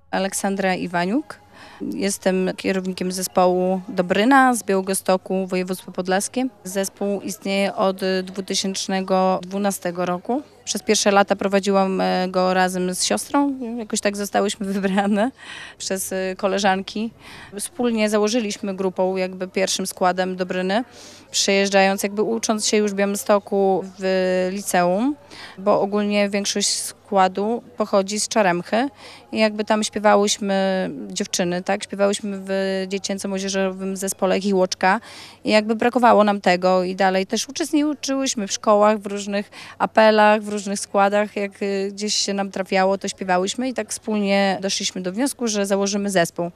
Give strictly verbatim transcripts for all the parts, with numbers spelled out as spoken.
Aleksandra Iwaniuk. Jestem kierownikiem zespołu Dobryna z Białegostoku, województwo podlaskie. Zespół istnieje od dwa tysiące dwunastego roku. Przez pierwsze lata prowadziłam go razem z siostrą. Jakoś tak zostałyśmy wybrane przez koleżanki. Wspólnie założyliśmy grupą, jakby pierwszym składem Dobryny, przyjeżdżając, jakby ucząc się już w Białymstoku w liceum, bo ogólnie większość składu pochodzi z Czaremchy i jakby tam śpiewałyśmy, dziewczyny, tak, śpiewałyśmy w dziecięco-młodzieżowym zespole Hiłoczka i jakby brakowało nam tego i dalej też uczestniczyłyśmy w szkołach, w różnych apelach, w różnych składach, jak gdzieś się nam trafiało, to śpiewałyśmy i tak wspólnie doszliśmy do wniosku, że założymy zespół.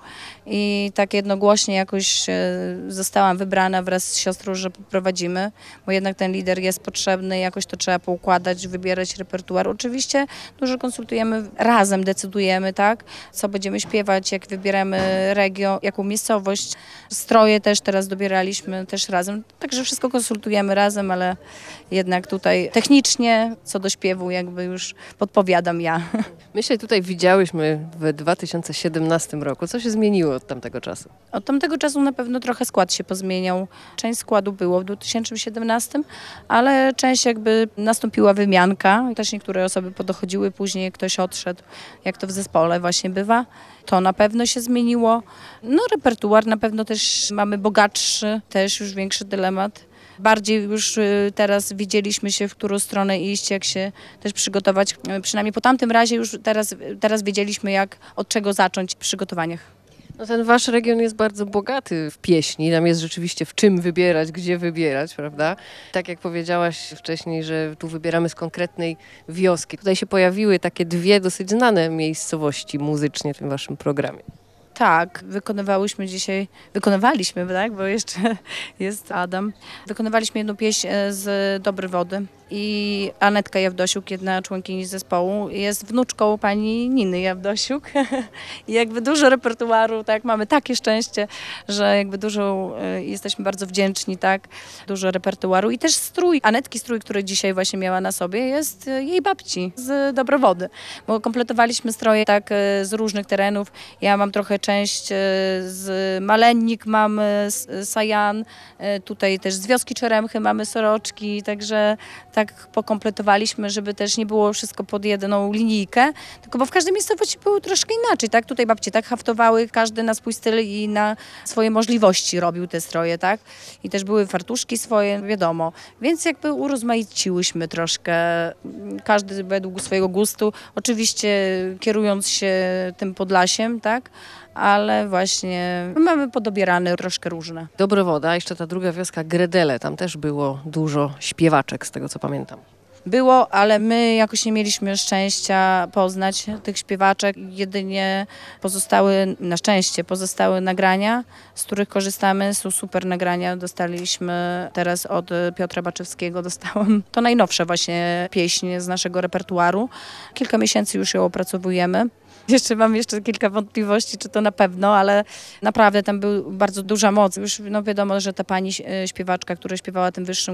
I tak jednogłośnie jakoś zostałam wybrana wraz z siostrą, że poprowadzimy, bo jednak ten lider jest potrzebny, jakoś to trzeba poukładać, wybierać repertuar. Oczywiście dużo konsultujemy, razem decydujemy, tak, co będziemy śpiewać, jak wybieramy region, jaką miejscowość. Stroje też teraz dobieraliśmy też razem, także wszystko konsultujemy razem, ale jednak tutaj technicznie co do śpiewu jakby już podpowiadam ja. My się tutaj widziałyśmy w dwa tysiące siedemnastym roku. Co się zmieniło od tamtego czasu? Od tamtego czasu na pewno trochę skład się pozmieniał. Część składu było w dwa tysiące siedemnastym, ale część jakby nastąpiła wymianka. Też niektóre osoby podochodziły, później ktoś odszedł, jak to w zespole właśnie bywa. To na pewno się zmieniło. No repertuar na pewno też mamy bogatszy, też już większy dylemat. Bardziej już teraz widzieliśmy się, w którą stronę iść, jak się też przygotować. Przynajmniej po tamtym razie już teraz, teraz wiedzieliśmy, jak, od czego zacząć w przygotowaniach. No ten wasz region jest bardzo bogaty w pieśni. Tam jest rzeczywiście w czym wybierać, gdzie wybierać, prawda? Tak jak powiedziałaś wcześniej, że tu wybieramy z konkretnej wioski. Tutaj się pojawiły takie dwie dosyć znane miejscowości muzycznie w tym waszym programie. Tak, wykonywałyśmy dzisiaj, wykonywaliśmy, tak, bo jeszcze jest Adam. Wykonywaliśmy jedną pieśń z Dobrej Wody i Anetka Jawdosiuk, jedna członkini zespołu, jest wnuczką pani Niny Jawdosiuk. I jakby dużo repertuaru, tak, mamy takie szczęście, że jakby dużo, jesteśmy bardzo wdzięczni, tak, dużo repertuaru i też strój, Anetki strój, który dzisiaj właśnie miała na sobie, jest jej babci z Dobrowody, bo kompletowaliśmy stroje tak z różnych terenów. Ja mam trochę część z Malennik, mamy Sajan, tutaj też z wioski Czeremchy mamy soroczki, także tak pokompletowaliśmy, żeby też nie było wszystko pod jedną linijkę, tylko bo w każdej miejscowości było troszkę inaczej, tak? Tutaj babcie tak haftowały, każdy na swój styl i na swoje możliwości robił te stroje, tak? I też były fartuszki swoje, wiadomo. Więc jakby urozmaiciłyśmy troszkę, każdy według swojego gustu, oczywiście kierując się tym Podlasiem, tak? Ale właśnie mamy podobierane troszkę różne. Dobrowoda, jeszcze ta druga wioska Gredele, tam też było dużo śpiewaczek, z tego co pamiętam. Było, ale my jakoś nie mieliśmy szczęścia poznać tych śpiewaczek. Jedynie pozostały, na szczęście, pozostałe nagrania, z których korzystamy. Są super nagrania. Dostaliśmy teraz od Piotra Baczewskiego, dostałam to najnowsze właśnie pieśń z naszego repertuaru. Kilka miesięcy już ją opracowujemy. Jeszcze mam jeszcze kilka wątpliwości, czy to na pewno, ale naprawdę tam była bardzo duża moc. Już no wiadomo, że ta pani śpiewaczka, która śpiewała tym wyższym